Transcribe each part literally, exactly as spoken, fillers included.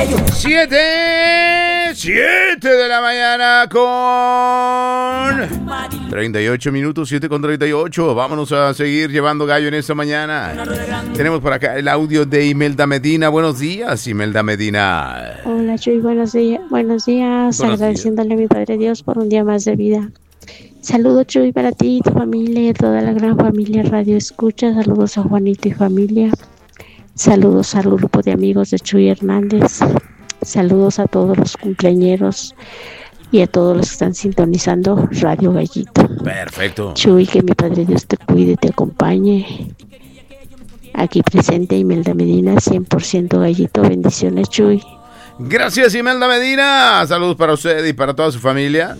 Siete, siete de la mañana con treinta y ocho minutos, siete con treinta y ocho. Vámonos a seguir llevando gallo en esta mañana. Tenemos por acá el audio de Imelda Medina. Buenos días, Imelda Medina. Hola, Chuy, buenos días. Buenos días, buenos agradeciéndole días. a mi Padre Dios por un día más de vida. Saludos, Chuy, para ti, tu familia y toda la gran familia Radio Escucha. Saludos a Juanito y familia. Saludos al grupo de amigos de Chuy Hernández. Saludos a todos los cumpleañeros y a todos los que están sintonizando Radio Gallito. Perfecto. Chuy, que mi Padre Dios te cuide, te acompañe. Aquí presente Imelda Medina, cien por ciento Gallito. Bendiciones, Chuy. Gracias, Imelda Medina. Saludos para usted y para toda su familia.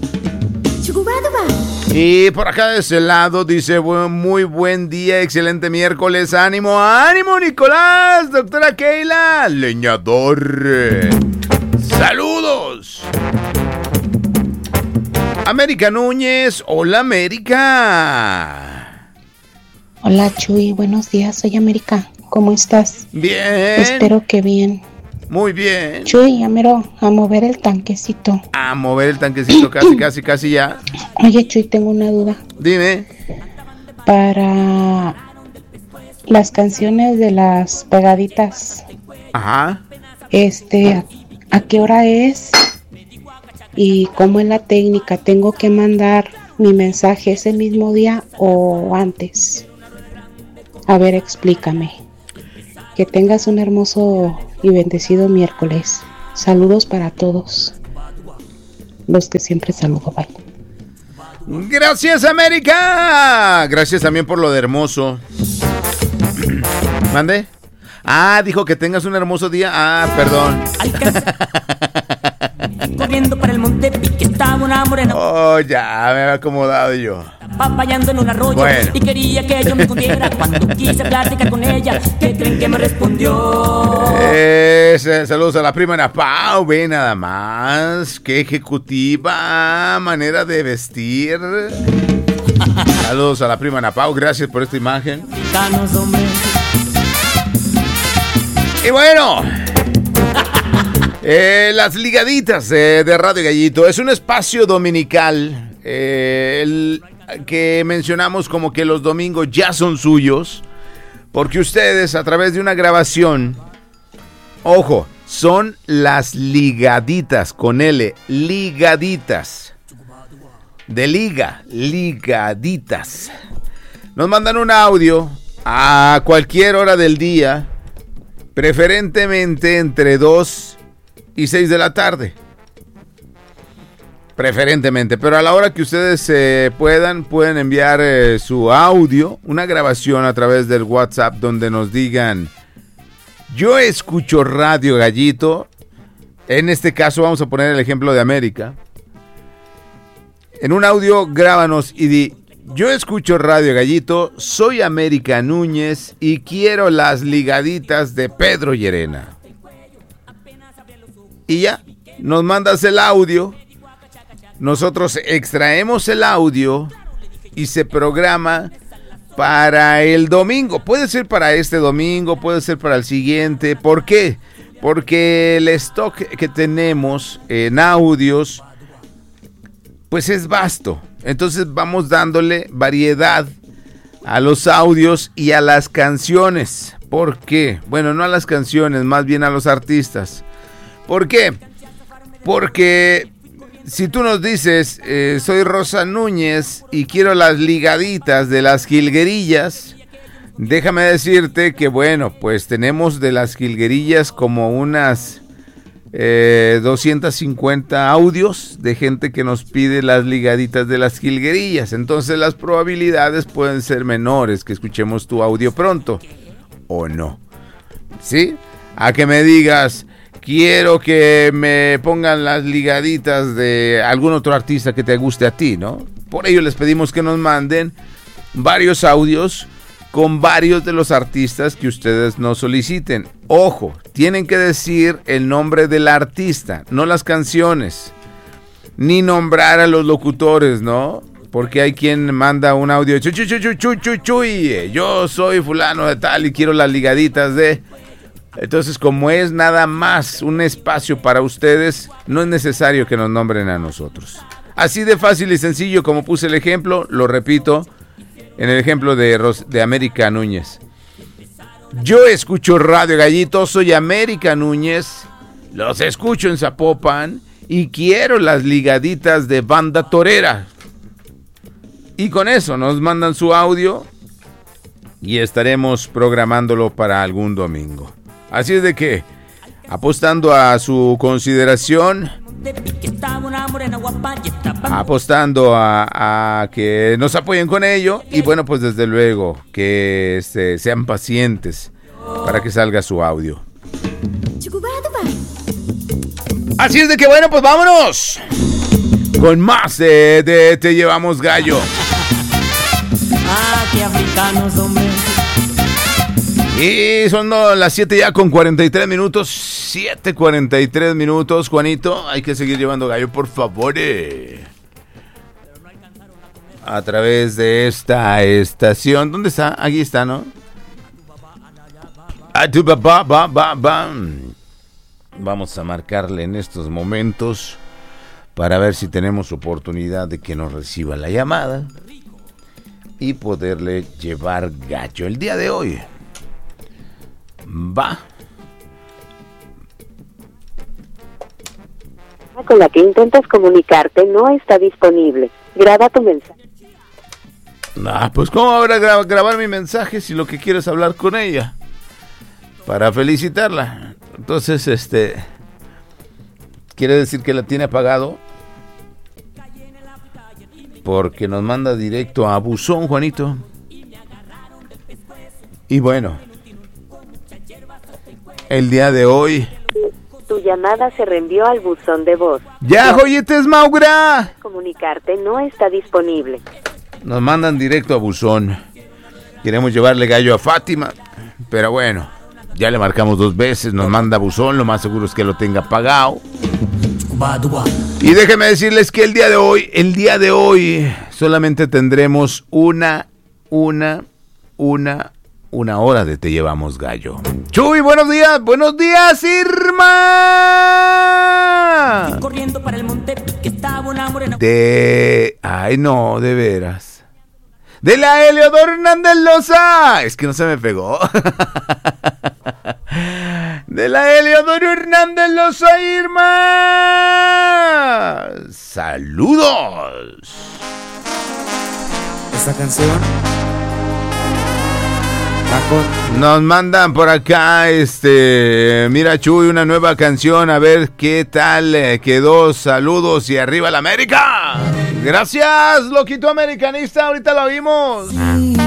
Y por acá de ese lado dice, muy buen día, excelente miércoles, ánimo, ánimo Nicolás, doctora Keila, leñador. Saludos. América Núñez, hola América. Hola Chuy, buenos días, soy América, ¿cómo estás? Bien. Espero que bien. Muy bien. Chuy, ya mero, a mover el tanquecito. A mover el tanquecito, casi, casi, casi ya. Oye, Chuy, tengo una duda. Dime. Para las canciones de las pegaditas. Ajá. Este, ¿a, a qué hora es? ¿Y cómo es la técnica? ¿Tengo que mandar mi mensaje ese mismo día o antes? A ver, explícame. Que tengas un hermoso y bendecido miércoles. Saludos para todos los que siempre saludo. Bye. Gracias, América. Gracias también por lo de hermoso. ¿Mande? Ah, dijo que tengas un hermoso día. Ah, perdón. Corriendo para el monte Pique estaba una morena. Oh, ya me he acomodado yo. Papayando en un arroyo, bueno. Y quería que yo me escondiera. Cuando quise platicar con ella, ¿qué creen que me respondió? Eh, saludos a la prima Ana Pau. Ve nada más. Qué ejecutiva manera de vestir. Saludos a la prima Ana Pau. Gracias por esta imagen. Y bueno, eh, las ligaditas eh, de Radio Gallito es un espacio dominical eh, el, que mencionamos como que los domingos ya son suyos, porque ustedes a través de una grabación, ojo, son las ligaditas con L, ligaditas, de liga, ligaditas. Nos mandan un audio a cualquier hora del día, preferentemente entre dos y seis de la tarde. Preferentemente, pero a la hora que ustedes eh, puedan, pueden enviar eh, su audio, una grabación a través del WhatsApp donde nos digan, yo escucho Radio Gallito. En este caso vamos a poner el ejemplo de América. En un audio grábanos y di, yo escucho Radio Gallito, soy América Núñez y quiero las ligaditas de Pedro Llerena. Y ya, nos mandas el audio, nosotros extraemos el audio y se programa para el domingo. Puede ser para este domingo, puede ser para el siguiente. ¿Por qué? Porque el stock que tenemos en audios pues es vasto. Entonces vamos dándole variedad a los audios y a las canciones. ¿Por qué? Bueno, no a las canciones, más bien a los artistas. ¿Por qué? Porque si tú nos dices, eh, soy Rosa Núñez y quiero las ligaditas de las jilguerillas, déjame decirte que bueno, pues tenemos de las jilguerillas como unas eh, doscientos cincuenta audios de gente que nos pide las ligaditas de las jilguerillas. Entonces las probabilidades pueden ser menores que escuchemos tu audio pronto o no. ¿Sí? A que me digas, quiero que me pongan las ligaditas de algún otro artista que te guste a ti, ¿no? Por ello les pedimos que nos manden varios audios con varios de los artistas que ustedes nos soliciten. Ojo, tienen que decir el nombre del artista, no las canciones, ni nombrar a los locutores, ¿no? Porque hay quien manda un audio, chuy, chuy, chuy, chuy, chuy, chuy, yo soy fulano de tal y quiero las ligaditas de... Entonces, como es nada más un espacio para ustedes, no es necesario que nos nombren a nosotros. Así de fácil y sencillo como puse el ejemplo, lo repito, en el ejemplo de, Ros- de América Núñez. Yo escucho Radio Gallito, soy América Núñez, los escucho en Zapopan y quiero las ligaditas de banda torera. Y con eso nos mandan su audio y estaremos programándolo para algún domingo. Así es de que, apostando a su consideración, apostando a, a que nos apoyen con ello y bueno, pues desde luego que este, sean pacientes para que salga su audio. Así es de que bueno, pues vámonos con más de, de Te Llevamos Gallo. Ah, qué africanos, hombre. Y son no, las siete ya con cuarenta y tres minutos. siete cuarenta y tres minutos, Juanito. Hay que seguir llevando gallo, por favor. Eh. A través de esta estación. ¿Dónde está? Aquí está, ¿no? Vamos a marcarle en estos momentos para ver si tenemos oportunidad de que nos reciba la llamada y poderle llevar gallo el día de hoy. Va. Con la que intentas comunicarte no está disponible. Graba tu mensaje. Ah, pues ¿cómo habrá gra- grabar mi mensaje si lo que quiero es hablar con ella? Para felicitarla. Entonces, este... ¿quiere decir que la tiene apagado? Porque nos manda directo a buzón, Juanito. Y bueno, el día de hoy... Tu llamada se reenvió al buzón de voz. ¡Ya, joyetes, Maugra! Comunicarte no está disponible. Nos mandan directo a buzón. Queremos llevarle gallo a Fátima, pero bueno, ya le marcamos dos veces, nos manda a buzón, lo más seguro es que lo tenga pagado. Y déjenme decirles que el día de hoy, el día de hoy, solamente tendremos una, una, una, una hora de Te Llevamos Gallo. Chuy, buenos días, buenos días, Irma. Corriendo para el monte que estaba una morena. De, ay no, de veras. De la Heliodoro Hernández Loza. Es que no se me pegó. De la Heliodoro Hernández Loza, Irma. Saludos. Esta canción nos mandan por acá, este, mira Chuy, una nueva canción, a ver qué tal eh, quedó. Saludos y arriba la América. Gracias, loquito americanista, ahorita lo vimos.